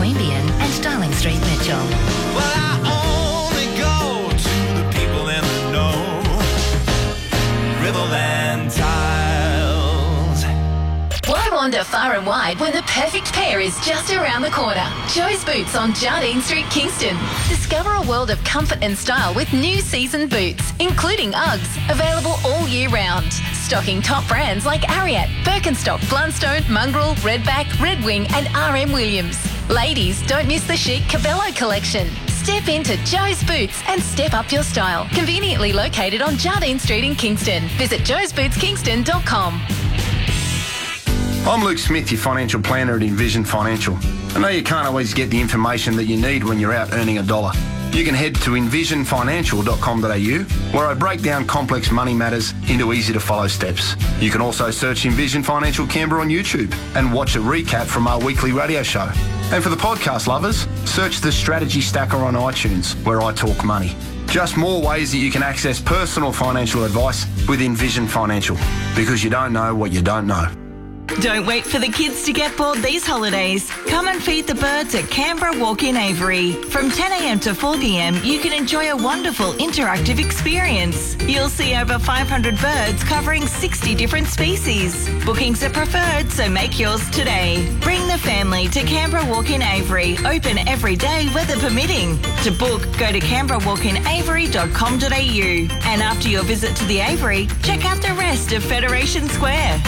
Queanbeyan and Darling Street, Mitchell. Well, I only go to the people in the know. Riverland Tiles. Why wander far and wide when the perfect pair is just around the corner? Joe's Boots on Jardine Street, Kingston. Discover a world of comfort and style with new season boots, including Uggs, available all year round. Stocking top brands like Ariat, Birkenstock, Blundstone, Mongrel, Redback, Red Wing and RM Williams. Ladies, don't miss the chic Cabello collection. Step into Joe's Boots and step up your style. Conveniently located on Jardine Street in Kingston. Visit joesbootskingston.com. I'm Luke Smith, your financial planner at Envision Financial. I know you can't always get the information that you need when you're out earning a dollar. You can head to envisionfinancial.com.au, where I break down complex money matters into easy-to-follow steps. You can also search Envision Financial Canberra on YouTube and watch a recap from our weekly radio show. And for the podcast lovers, search the Strategy Stacker on iTunes, where I talk money. Just more ways that you can access personal financial advice with Envision Financial, because you don't know what you don't know. Don't wait for the kids to get bored these holidays. Come and feed the birds at Canberra Walk-in Avery. From 10 a.m. to 4 p.m, you can enjoy a wonderful interactive experience. You'll see over 500 birds covering 60 different species. Bookings are preferred, so make yours today. Bring the family to Canberra Walk-in Avery, open every day, weather permitting. To book, go to canberrawalkinavery.com.au. And after your visit to the Avery, check out the rest of Federation Square.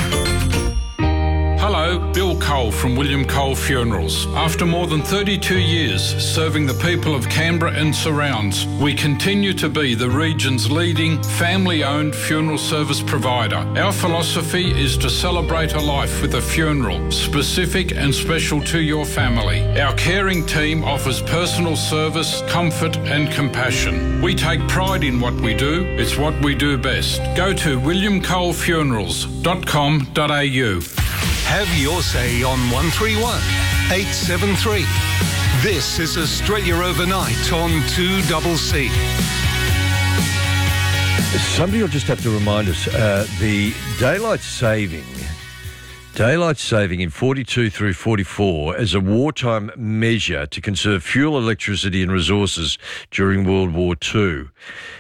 Hello, Bill Cole from William Cole Funerals. After more than 32 years serving the people of Canberra and surrounds, we continue to be the region's leading family-owned funeral service provider. Our philosophy is to celebrate a life with a funeral, specific and special to your family. Our caring team offers personal service, comfort and compassion. We take pride in what we do. It's what we do best. Go to williamcolefunerals.com.au. Have your say on 131 873. This is Australia Overnight on 2CC. Somebody will just have to remind us, the daylight saving in 42 through 44 as a wartime measure to conserve fuel, electricity and resources during World War II.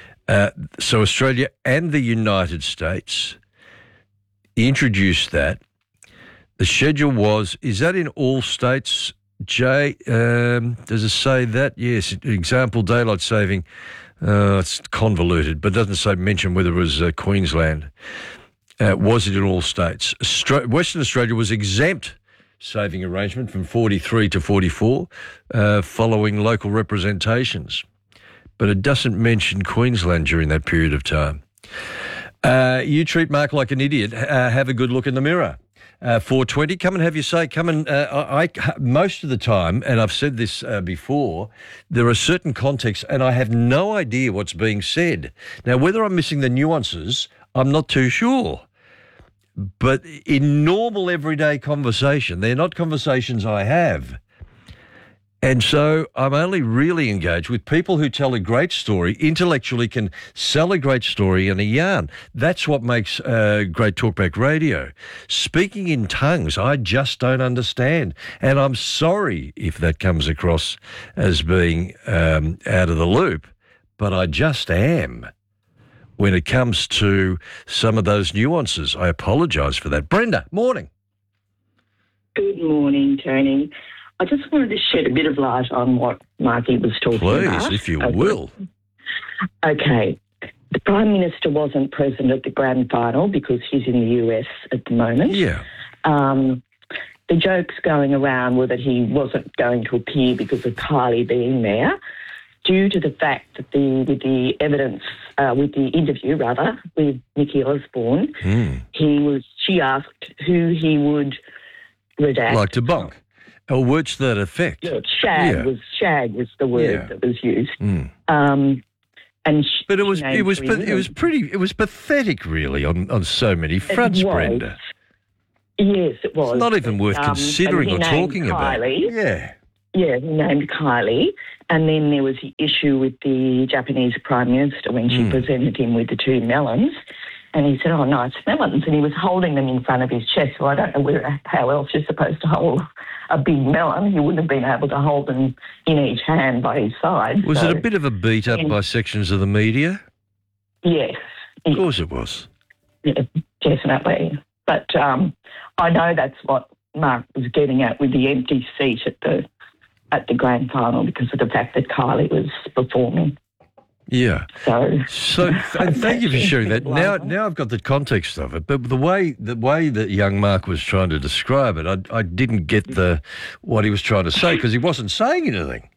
So Australia and the United States introduced that. The schedule was, is that in all states, Jay? Does it say that? Yes, example, daylight saving. It's convoluted, but doesn't say mention whether it was Queensland. Was it in all states? Western Australia was exempt saving arrangement from 43 to 44 following local representations. But it doesn't mention Queensland during that period of time. You treat Mark like an idiot. Have a good look in the mirror. 420, come and have your say. Come and, most of the time, and I've said this before, there are certain contexts and I have no idea what's being said. Now, whether I'm missing the nuances, I'm not too sure. But in normal everyday conversation, they're not conversations I have. And so I'm only really engaged with people who tell a great story, intellectually can sell a great story and a yarn. That's what makes great talkback radio. Speaking in tongues, I just don't understand. And I'm sorry if that comes across as being out of the loop, but I just am when it comes to some of those nuances. I apologise for that. Brenda, morning. Good morning, Tony. I just wanted to shed a bit of light on what Marky was talking about. Please, if you will. Okay. The Prime Minister wasn't present at the grand final because he's in the US at the moment. Yeah. The jokes going around were that he wasn't going to appear because of Kylie being there, due to the fact that with the interview with Nikki Osborne, she asked who he would redact. Like to bonk. Or words to that effect. Yeah, shag was the word that was used. But it was pathetic, really, on so many fronts, Brenda. Yes, it was. It's not even worth considering or talking about. Yeah, he named Kylie, and then there was the issue with the Japanese Prime Minister when she presented him with the two melons. And he said, oh, no, it's melons. And he was holding them in front of his chest. So I don't know how else you're supposed to hold a big melon. He wouldn't have been able to hold them in each hand by his side. Was it a bit of a beat up by sections of the media? Yes. Of course it was. Yeah, definitely. But I know that's what Mark was getting at with the empty seat at the grand final because of the fact that Kylie was performing. Yeah. So and thank you for sharing that. Now I've got the context of it, but the way that young Mark was trying to describe it, I didn't get what he was trying to say because he wasn't saying anything.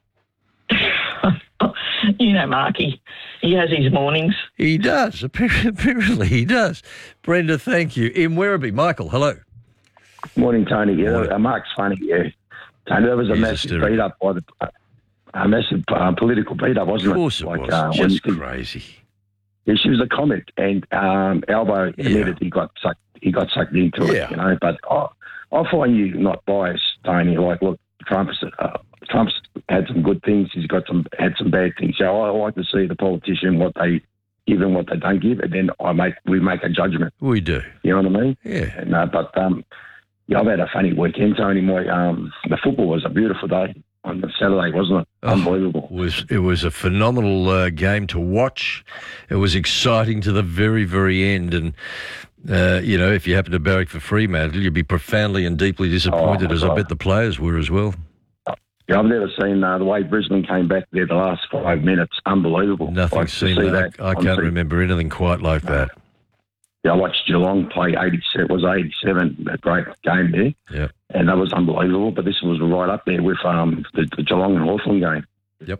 You know, Marky, he has his mornings. He does. Apparently he does. Brenda, thank you. In Werribee, Michael, hello. Morning, Tony. Yeah, Mark's funny. Yeah, Tony, there was a massive beat up by a massive political beat up, wasn't it? Of course it was. Just crazy. Yeah, she was a comic, and Albo admitted he got sucked into it. You know, but I find you not biased, Tony. Like, look, Trump's had some good things. He's had some bad things. So I like to see the politician what they give and what they don't give, and then we make a judgment. We do. You know what I mean? Yeah. And, I've had a funny weekend, Tony. The football was a beautiful day on the Saturday, wasn't it? Unbelievable. It was a phenomenal game to watch. It was exciting to the very, very end. And, if you happen to barrack for Fremantle, you'd be profoundly and deeply disappointed, as I bet the players were as well. Yeah, I've never seen the way Brisbane came back there the last 5 minutes. Unbelievable. Nothing seen that. I can't remember anything quite like that. Yeah, I watched Geelong play 87, a great game there. Yeah. And that was unbelievable, but this was right up there with the Geelong and Hawthorn game. Yep.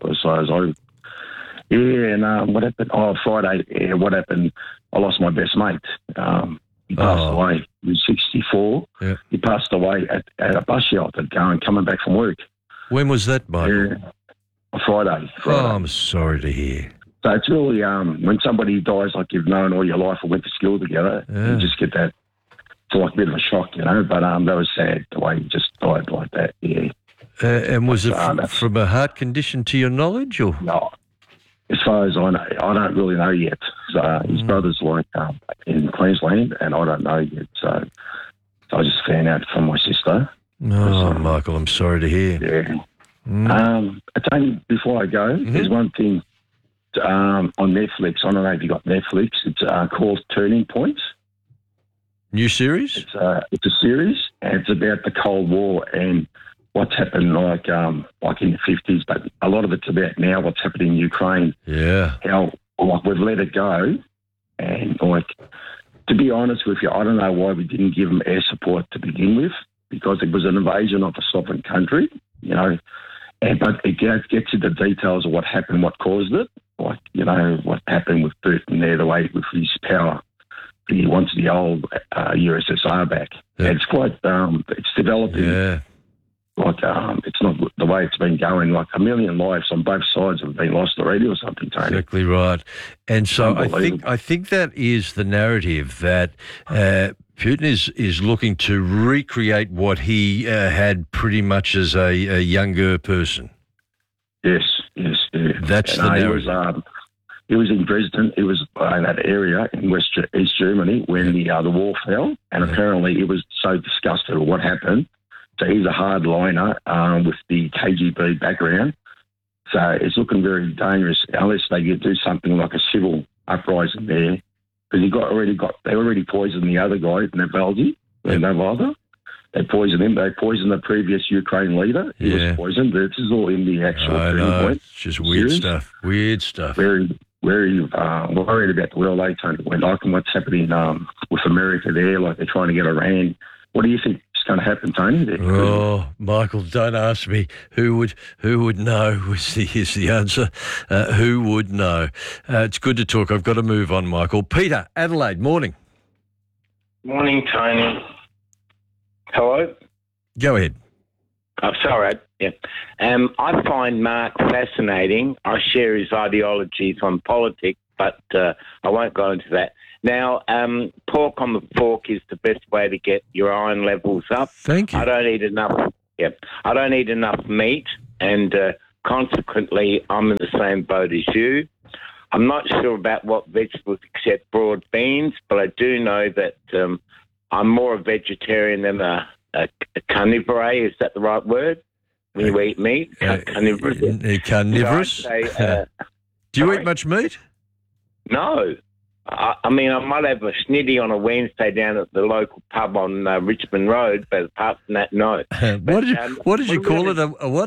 And what happened? Oh, Friday, what happened? I lost my best mate. He passed away. He was 64. Yeah. He passed away at a bus shelter coming back from work. When was that, Michael? Friday. Oh, I'm sorry to hear. So it's really, when somebody dies like you've known all your life or went to school together, you just get that, it's like a bit of a shock, you know, but that was sad the way he just died like that, yeah. And was it from a heart condition to your knowledge? Or? No. As far as I know, I don't really know yet. So his brother's in Queensland and I don't know yet. So I just found out from my sister. Oh, Michael, I'm sorry to hear. Yeah. Tony, before I go, there's one thing on Netflix. I don't know if you got Netflix. It's called Turning Points. New series? It's a series, and it's about the Cold War and what's happened like in the 50s, but a lot of it's about now what's happening in Ukraine. Yeah. How we've let it go, and to be honest with you, I don't know why we didn't give them air support to begin with, because it was an invasion of a sovereign country, you know. But it gets into the details of what happened, what caused it, what happened with Putin there, the way with his power. He wants the old USSR back. Yeah. And it's quite, it's developing. Yeah. It's not the way it's been going. Like 1 million lives on both sides have been lost already or something, Tony. Exactly right. And so I think that is the narrative that Putin is looking to recreate what he had pretty much as a younger person. Yes. That's the narrative. He was in Dresden. He was in that area in East Germany when the wall fell, and apparently he was so disgusted with what happened. So he's a hardliner with the KGB background. So it's looking very dangerous unless they do something like a civil uprising there. Because they already poisoned the other guy, Navalny. They poisoned him. They poisoned the previous Ukraine leader. He was poisoned. This is all in the actual point. It's just weird stuff. Weird stuff. Very, very worried about the world, Tony. Like what's happening with America there, like they're trying to get Iran. What do you think is going to happen, Tony? Oh, Michael, don't ask me. Who would know is the answer. Who would know? It's good to talk. I've got to move on, Michael. Peter, Adelaide, morning. Morning, Tony. Hello? Go ahead. Oh, sorry. Yeah. I find Mark fascinating. I share his ideologies on politics, but I won't go into that. Now, pork on the fork is the best way to get your iron levels up. Thank you. I don't eat enough. Yeah, I don't eat enough meat, and consequently, I'm in the same boat as you. I'm not sure about what vegetables except broad beans, but I do know that I'm more a vegetarian than a carnivore. Is that the right word? When you eat meat? Carnivorous. Carnivorous? So I'd say, do you eat much meat? No. I mean, I might have a schnitty on a Wednesday down at the local pub on Richmond Road, but apart from that, no. What did you call it?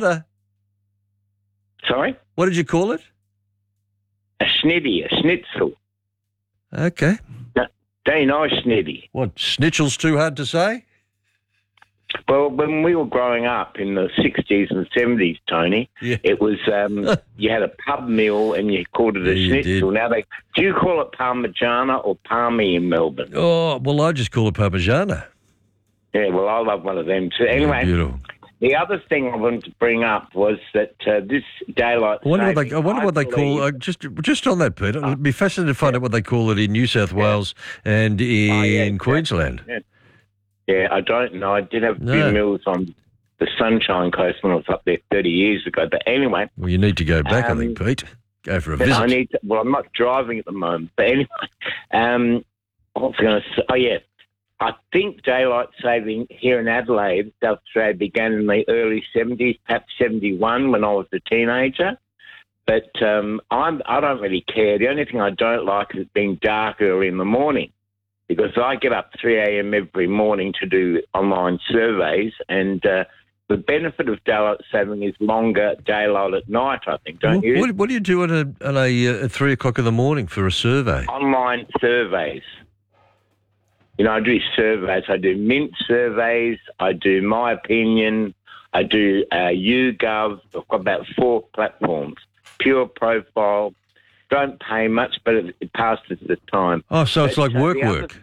Sorry? What did you call it? A schnitty, a schnitzel. Okay. Don't you know a schnitty? What, schnitzel's too hard to say? Well, when we were growing up in the 60s and 70s, Tony, it was you had a pub meal and you called it a schnitzel. Now, do you call it Parmigiana or Palmy in Melbourne? Oh, well, I just call it Parmigiana. Yeah, well, I love one of them too. Anyway, beautiful. The other thing I wanted to bring up was that this daylight saving... I wonder what they call... just on that, Peter, I'd be fascinated to find out what they call it in New South Wales and in Queensland. Yeah, I don't know. I did have a few meals on the Sunshine Coast when I was up there 30 years ago. But anyway... Well, you need to go back, I think, Pete. Go for a visit. I'm not driving at the moment. But anyway, what was I going to say? Oh, yeah. I think daylight saving here in Adelaide, South Australia, began in the early 70s, perhaps 71 when I was a teenager. But I don't really care. The only thing I don't like is being dark early in the morning, because I get up 3 a.m. every morning to do online surveys, and the benefit of daylight saving is longer daylight at night, I think, don't you? What do you do at 3 o'clock in the morning for a survey? Online surveys. You know, I do surveys. I do Mint surveys. I do My Opinion. I do YouGov. I've got about 4 platforms. Pure Profile. Don't pay much, but it passes the time. Oh, so it's like work.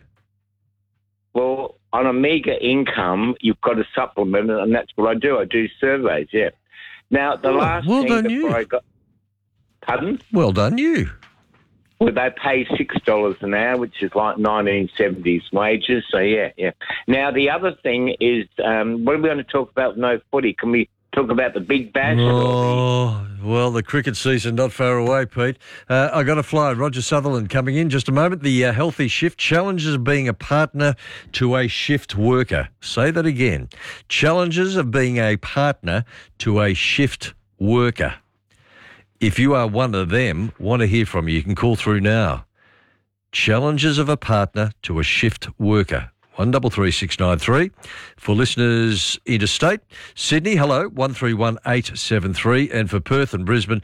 Well, on a meagre income, you've got to supplement it, and that's what I do. I do surveys, yeah. Now, the last well thing done before you. I got... Pardon? Well done you. Well, they pay $6 an hour, which is like 1970s wages. So, yeah. Now, the other thing is, what are we going to talk about? No footy. Can we talk about the Big Bash? Oh, well, the cricket season not far away, Pete. I got to fly. Roger Sutherland coming in just a moment. The Healthy Shift challenges of being a partner to a shift worker. Say that again. Challenges of being a partner to a shift worker. If you are one of them, want to hear from you, you can call through now. Challenges of a partner to a shift worker. 133693. For listeners interstate, Sydney, hello, 131873. And for Perth and Brisbane,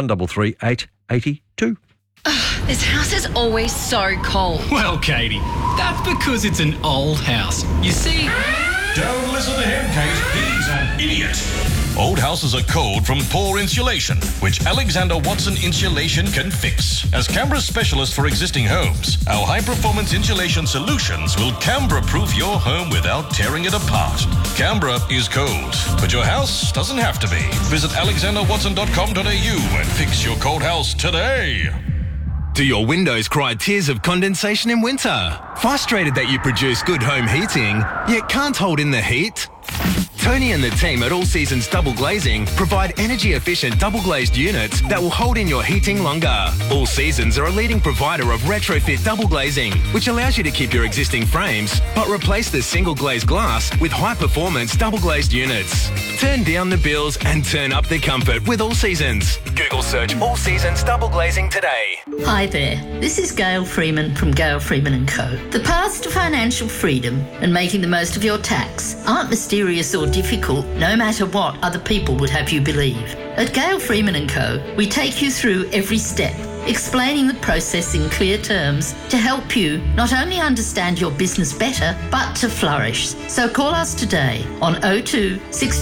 133882. This house is always so cold. Well, Katie, that's because it's an old house. You see... Don't listen to him, Kate. He's an idiot. Old houses are cold from poor insulation, which Alexander Watson Insulation can fix. As Canberra's specialist for existing homes, our high-performance insulation solutions will Canberra-proof your home without tearing it apart. Canberra is cold, but your house doesn't have to be. Visit alexanderwatson.com.au and fix your cold house today. Do your windows cry tears of condensation in winter? Frustrated that you produce good home heating, yet can't hold in the heat? Tony and the team at All Seasons Double Glazing provide energy-efficient double-glazed units that will hold in your heating longer. All Seasons are a leading provider of retrofit double glazing, which allows you to keep your existing frames, but replace the single-glazed glass with high-performance double-glazed units. Turn down the bills and turn up the comfort with All Seasons. Google search All Seasons Double Glazing today. Hi there, this is Gail Freeman from Gail Freeman & Co. The paths to financial freedom and making the most of your tax aren't mysterious or difficult, no matter what other people would have you believe. At Gail Freeman & Co, we take you through every step, explaining the process in clear terms to help you not only understand your business better, but to flourish. So call us today on 02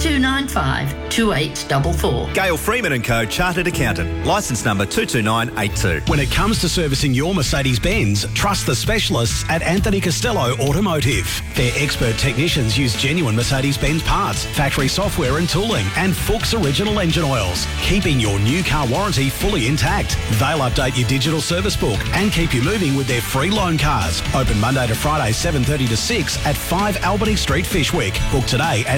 6295 2844. Gail Freeman & Co, Chartered Accountant, licence number 22982. When it comes to servicing your Mercedes-Benz, trust the specialists at Anthony Costello Automotive. Their expert technicians use genuine Mercedes-Benz parts, factory software and tooling, and Fuchs original engine oils, keeping your new car warranty fully intact. They'll update your digital service book and keep you moving with their free loan cars. Open Monday to Friday, 7:30 to 6 at 5 Albany Street, Fishwick. Book today at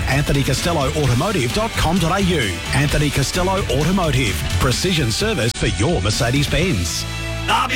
anthonycostelloautomotive.com.au. Anthony Costello Automotive. Precision service for your Mercedes-Benz. I'll be